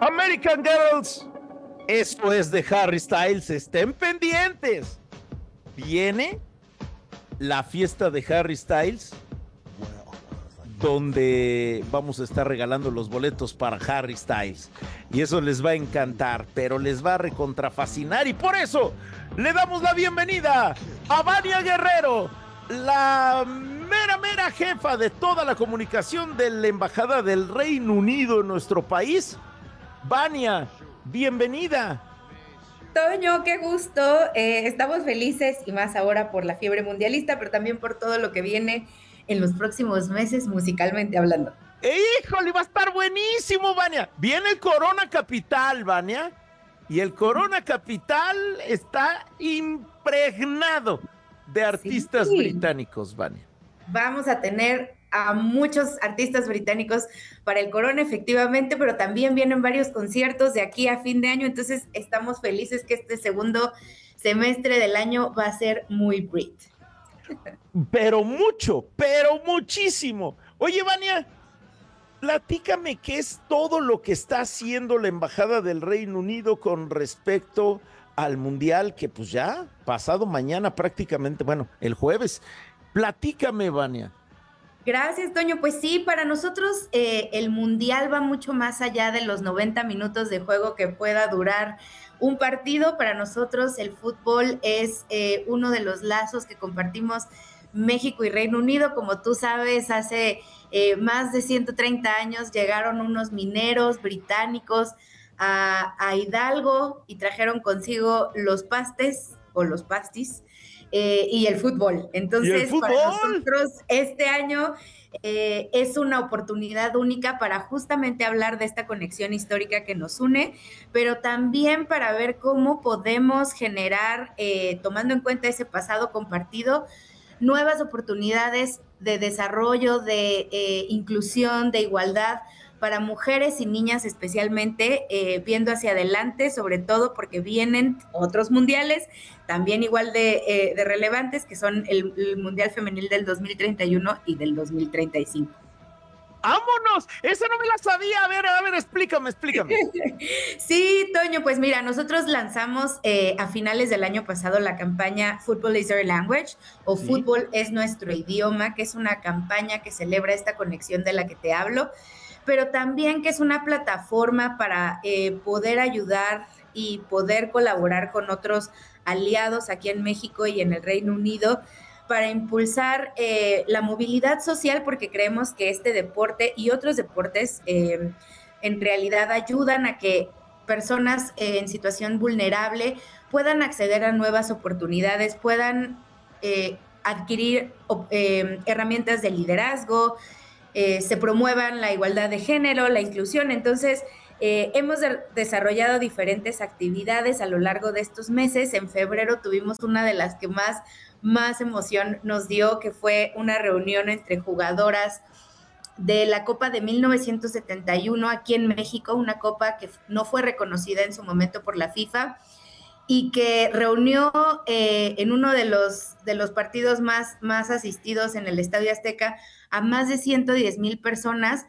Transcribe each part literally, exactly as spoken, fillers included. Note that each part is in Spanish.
American Girls, eso es de Harry Styles, estén pendientes. Viene la fiesta de Harry Styles, donde vamos a estar regalando los boletos para Harry Styles. Y eso les va a encantar, pero les va a recontrafascinar. Y por eso le damos la bienvenida a Vania Guerrero, la mera, mera jefa de toda la comunicación de la Embajada del Reino Unido en nuestro país. Vania, bienvenida. Toño, qué gusto. Eh, estamos felices y más ahora por la fiebre mundialista, pero también por todo lo que viene en los próximos meses musicalmente hablando. ¡Híjole, va a estar buenísimo, Vania! Viene el Corona Capital, Vania, y el Corona Capital está impregnado de artistas Sí, británicos, Vania. vamos a tener a muchos artistas británicos para el Corona, efectivamente, pero también vienen varios conciertos de aquí a fin de año, entonces estamos felices que este segundo semestre del año va a ser muy Brit. Pero mucho, pero muchísimo. Oye, Vania, platícame qué es todo lo que está haciendo la Embajada del Reino Unido con respecto al Mundial, que pues ya pasado mañana prácticamente, bueno, el jueves. Platícame, Vania. Gracias, Toño. Pues sí, para nosotros eh, el Mundial va mucho más allá de los noventa minutos de juego que pueda durar un partido. Para nosotros el fútbol es eh, uno de los lazos que compartimos México y Reino Unido. Como tú sabes, hace eh, más de ciento treinta años llegaron unos mineros británicos a, a Hidalgo y trajeron consigo los pastes o los pastis eh, y el fútbol. ¿Y el Entonces, para fútbol? nosotros este año eh, es una oportunidad única para justamente hablar de esta conexión histórica que nos une, pero también para ver cómo podemos generar, eh, tomando en cuenta ese pasado compartido, nuevas oportunidades de desarrollo, de eh, inclusión, de igualdad para mujeres y niñas especialmente, eh, viendo hacia adelante, sobre todo porque vienen otros mundiales, también igual de, eh, de relevantes, que son el, el Mundial Femenil del dos mil treinta y uno y del dos mil treinta y cinco. ¡Vámonos! Esa no me la sabía. A ver, a ver, explícame, explícame. Sí, Toño, pues mira, nosotros lanzamos eh, a finales del año pasado la campaña Football is Our Language o Sí. Fútbol es nuestro idioma, que es una campaña que celebra esta conexión de la que te hablo, pero también que es una plataforma para eh, poder ayudar y poder colaborar con otros aliados aquí en México y en el Reino Unido para impulsar eh, la movilidad social, porque creemos que este deporte y otros deportes eh, en realidad ayudan a que personas eh, en situación vulnerable puedan acceder a nuevas oportunidades, puedan eh, adquirir eh, herramientas de liderazgo, eh, se promuevan la igualdad de género, la inclusión. Entonces, eh, hemos de desarrollado diferentes actividades a lo largo de estos meses. En febrero tuvimos una de las que más, más emoción nos dio, que fue una reunión entre jugadoras de la Copa de mil novecientos setenta y uno aquí en México, una copa que no fue reconocida en su momento por la FIFA y que reunió eh, en uno de los, de los partidos más, más asistidos en el Estadio Azteca a más de ciento diez mil personas,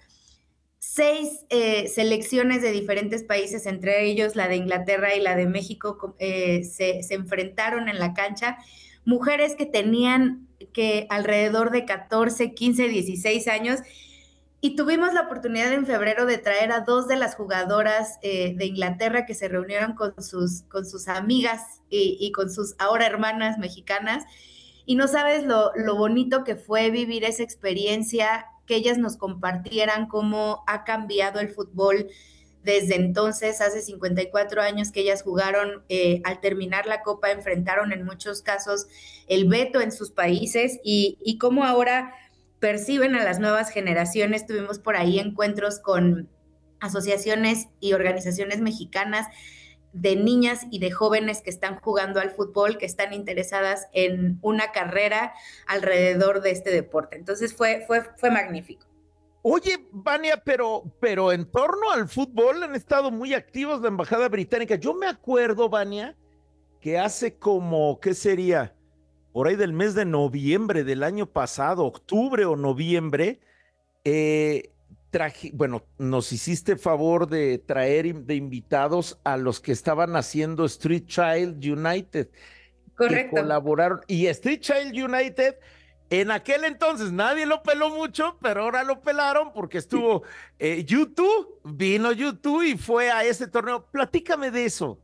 seis eh, selecciones de diferentes países, entre ellos la de Inglaterra y la de México, eh, se, se enfrentaron en la cancha, mujeres que tenían que alrededor de catorce, quince, dieciséis años, y tuvimos la oportunidad en febrero de traer a dos de las jugadoras eh, de Inglaterra que se reunieron con sus, con sus amigas y, y con sus ahora hermanas mexicanas. Y no sabes lo, lo bonito que fue vivir esa experiencia, que ellas nos compartieran cómo ha cambiado el fútbol desde entonces, hace cincuenta y cuatro años que ellas jugaron, eh, al terminar la Copa enfrentaron en muchos casos el veto en sus países y, y cómo ahora perciben a las nuevas generaciones. Tuvimos por ahí encuentros con asociaciones y organizaciones mexicanas de niñas y de jóvenes que están jugando al fútbol, que están interesadas en una carrera alrededor de este deporte. Entonces fue, fue, fue magnífico. Oye, Vania, pero, pero en torno al fútbol han estado muy activos la Embajada Británica. Yo me acuerdo, Vania, que hace como, ¿qué sería? Por ahí del mes de noviembre del año pasado, octubre o noviembre, eh, traje, bueno, nos hiciste favor de traer de invitados a los que estaban haciendo Street Child United, que Correcto. colaboraron. Y Street Child United, en aquel entonces nadie lo peló mucho, pero ahora lo pelaron porque estuvo eh, YouTube, vino YouTube y fue a ese torneo. Platícame de eso.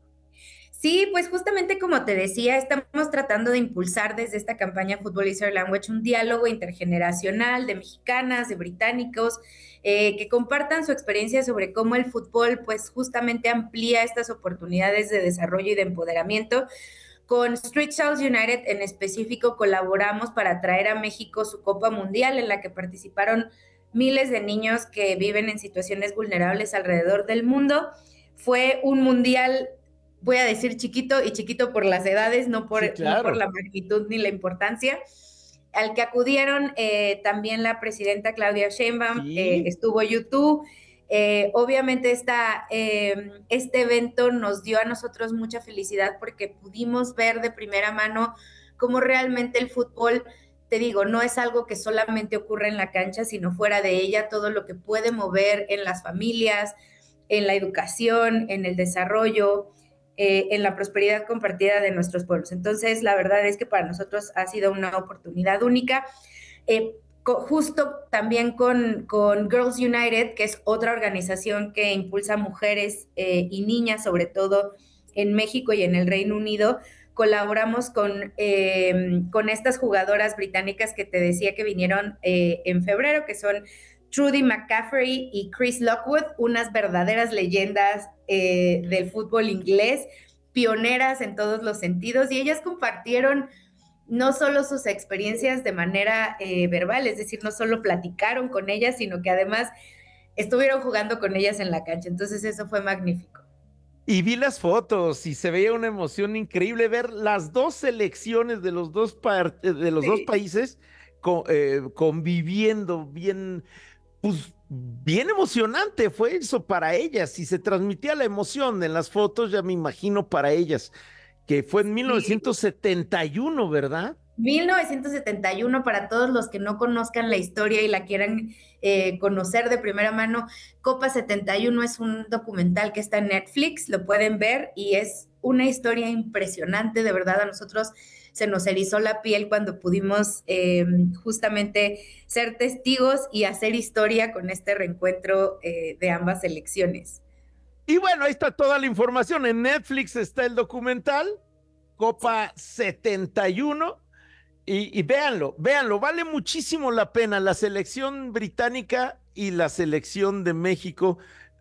Sí, pues justamente como te decía, estamos tratando de impulsar desde esta campaña Football is Our Language un diálogo intergeneracional de mexicanas, de británicos, eh, que compartan su experiencia sobre cómo el fútbol pues justamente amplía estas oportunidades de desarrollo y de empoderamiento. Con Street Child United en específico colaboramos para traer a México su Copa Mundial en la que participaron miles de niños que viven en situaciones vulnerables alrededor del mundo. Fue un mundial, voy a decir chiquito, y chiquito por las edades, no por, Sí, claro. no por la magnitud ni la importancia, al que acudieron eh, también la presidenta Claudia Sheinbaum, Sí. eh, estuvo YouTube. Eh, obviamente esta, eh, este evento nos dio a nosotros mucha felicidad porque pudimos ver de primera mano cómo realmente el fútbol, te digo, no es algo que solamente ocurre en la cancha, sino fuera de ella, todo lo que puede mover en las familias, en la educación, en el desarrollo, eh, en la prosperidad compartida de nuestros pueblos. Entonces, la verdad es que para nosotros ha sido una oportunidad única. Eh, justo también con, con Girls United, que es otra organización que impulsa mujeres eh, y niñas, sobre todo en México y en el Reino Unido, colaboramos con, eh, con estas jugadoras británicas que te decía que vinieron eh, en febrero, que son Trudy McCaffrey y Chris Lockwood, unas verdaderas leyendas eh, del fútbol inglés, pioneras en todos los sentidos, y ellas compartieron no solo sus experiencias de manera eh, verbal, es decir, no solo platicaron con ellas, sino que además estuvieron jugando con ellas en la cancha. Entonces eso fue magnífico. Y vi las fotos y se veía una emoción increíble ver las dos selecciones de los dos, de los sí. dos países co eh, conviviendo bien, pues bien emocionante fue eso para ellas y se transmitía la emoción en las fotos, ya me imagino para ellas. Que fue en mil novecientos setenta y uno, ¿verdad? mil novecientos setenta y uno, para todos los que no conozcan la historia y la quieran eh, conocer de primera mano, Copa setenta y uno es un documental que está en Netflix, lo pueden ver y es una historia impresionante, de verdad a nosotros se nos erizó la piel cuando pudimos eh, justamente ser testigos y hacer historia con este reencuentro eh, de ambas selecciones. Y bueno, ahí está toda la información. En Netflix está el documental, Copa setenta y uno, y, y véanlo, véanlo, vale muchísimo la pena. La selección británica y la selección de México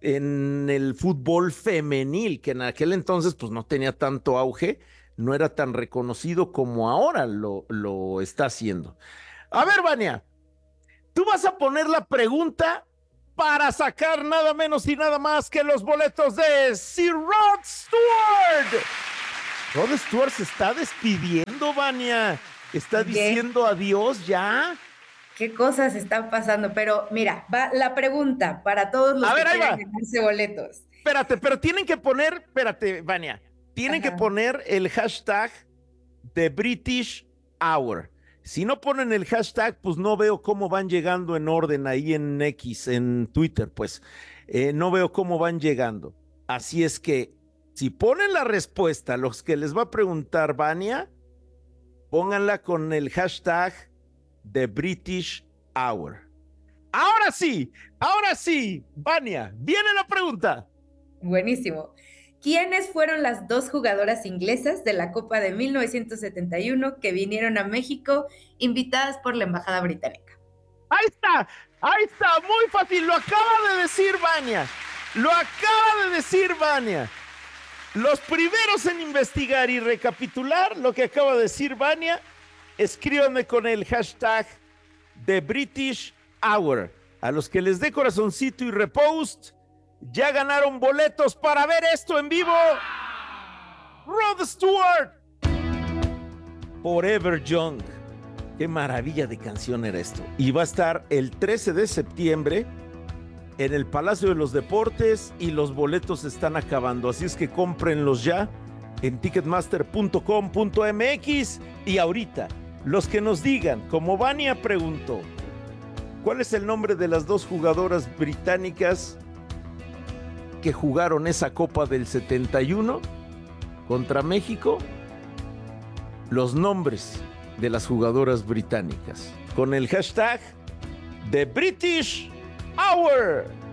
en el fútbol femenil, que en aquel entonces pues no tenía tanto auge, no era tan reconocido como ahora lo, lo está haciendo. A ver, Vania, tú vas a poner la pregunta para sacar nada menos y nada más que los boletos de Sir Rod Stewart. Rod Stewart se está despidiendo, Vania. Está ¿Qué? diciendo adiós ya. Qué cosas están pasando, pero mira, va la pregunta para todos los a que ver, quieran ganarse boletos. Espérate, pero tienen que poner, espérate, Vania, tienen Ajá. que poner el hashtag The British Hour. Si no ponen el hashtag, pues no veo cómo van llegando en orden ahí en X, en Twitter, pues eh, no veo cómo van llegando. Así es que si ponen la respuesta, los que les va a preguntar Vania, pónganla con el hashtag The British Hour. Ahora sí, ahora sí, Vania, viene la pregunta. Buenísimo. ¿Quiénes fueron las dos jugadoras inglesas de la Copa de mil novecientos setenta y uno que vinieron a México invitadas por la Embajada Británica? Ahí está, ahí está, muy fácil, lo acaba de decir Vania, lo acaba de decir Vania. Los primeros en investigar y recapitular lo que acaba de decir Vania, escríbanme con el hashtag The British Hour. A los que les dé corazoncito y repost, ya ganaron boletos para ver esto en vivo. Rod Stewart, Forever Young. Qué maravilla de canción era esto. Y va a estar el trece de septiembre en el Palacio de los Deportes y los boletos se están acabando. Así es que cómprenlos ya en ticketmaster punto com punto m x. Y ahorita, los que nos digan, como Vania preguntó, ¿Cuál es el nombre de las dos jugadoras británicas que jugaron esa Copa del setenta y uno contra México? Los nombres de las jugadoras británicas. Con el hashtag The British Hour.